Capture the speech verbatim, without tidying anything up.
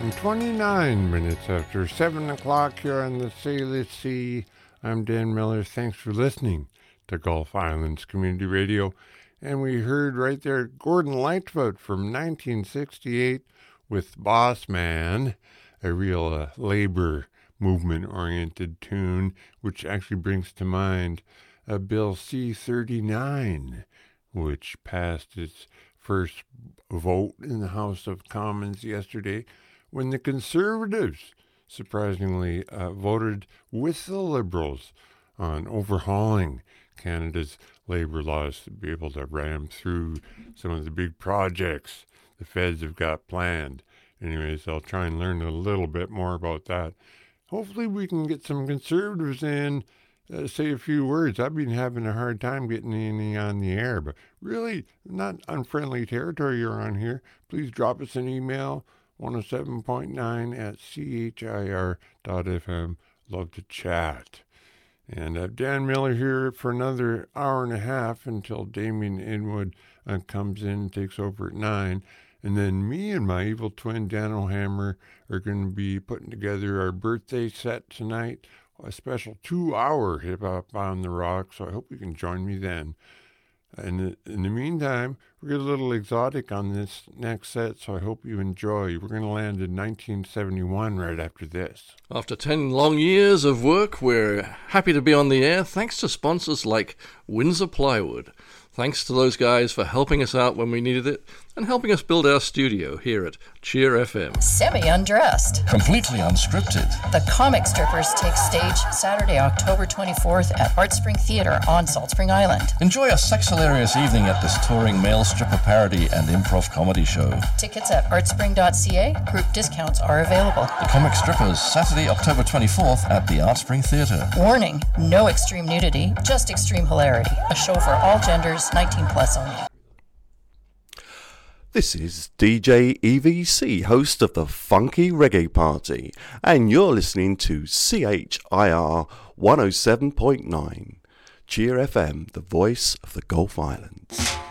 And twenty-nine minutes after seven o'clock here on the Salish Sea. I'm Dan Miller. Thanks for listening to Gulf Islands Community Radio. And we heard right there Gordon Lightfoot from nineteen sixty-eight with Boss Man, a real uh, labor movement-oriented tune, which actually brings to mind uh, Bill C thirty-nine, which passed its first vote in the House of Commons yesterday, when the Conservatives, surprisingly, uh, voted with the Liberals on overhauling Canada's labour laws to be able to ram through some of the big projects the feds have got planned. Anyways, I'll try and learn a little bit more about that. Hopefully we can get some Conservatives in, uh, say a few words. I've been having a hard time getting any on the air, but really not unfriendly territory around here. Please drop us an email, one oh seven point nine at C H I R dot F M. Love to chat. And uh, Dan Miller here for another hour and a half until Damien Inwood uh, comes in and takes over at nine. And then me and my evil twin, Dan O'Hammer, are going to be putting together our birthday set tonight, a special two-hour hip-hop on the rock, so I hope you can join me then. And in the meantime, we're getting a little exotic on this next set, so I hope you enjoy. We're going to land in nineteen seventy-one right after this. After ten long years of work, we're happy to be on the air thanks to sponsors like Windsor Plywood. Thanks to those guys for helping us out when we needed it and helping us build our studio here at Cheer F M. Semi-undressed. Completely unscripted. The Comic Strippers take stage Saturday, October twenty-fourth at Heart Spring Theatre on Salt Spring Island. Enjoy a sex-hilarious evening at this touring male stripper parody and improv comedy show. Tickets at artspring dot c a. Group discounts are available. The Comic Strippers, Saturday, October twenty-fourth at the Art Spring Theatre. Warning, no extreme nudity, just extreme hilarity. A show for all genders, nineteen plus only. This is D J E V C, host of the Funky Reggae Party, and you're listening to C H I R one oh seven point nine, Cheer F M, the voice of the Gulf Islands.